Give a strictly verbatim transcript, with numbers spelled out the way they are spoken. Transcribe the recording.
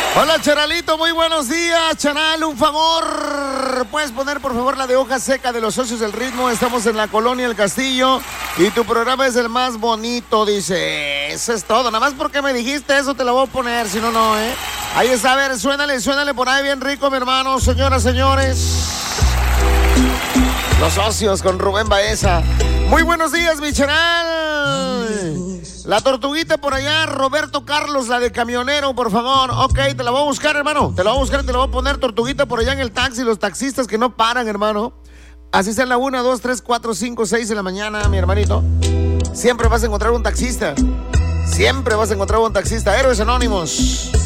Hola, Charalito, muy buenos días. Charal, un favor. ¿Puedes poner, por favor, la de hoja seca de los socios del ritmo? Estamos en la colonia El Castillo y tu programa es el más bonito, dice. Eso es todo. Nada más porque me dijiste eso te la voy a poner, si no, no, ¿eh? Ahí está, a ver, suénale, suénale por ahí bien rico, mi hermano. Señoras, señores. Los socios con Rubén Baeza. Muy buenos días, mi Charal. La tortuguita por allá, Roberto Carlos, la de camionero, por favor. Ok, te la voy a buscar, hermano. Te la voy a buscar y te la voy a poner, tortuguita, por allá en el taxi. Los taxistas que no paran, hermano. Así sea en la una, dos, tres, cuatro, cinco, seis de la mañana, mi hermanito. Siempre vas a encontrar un taxista. Siempre vas a encontrar un taxista. Héroes Anónimos.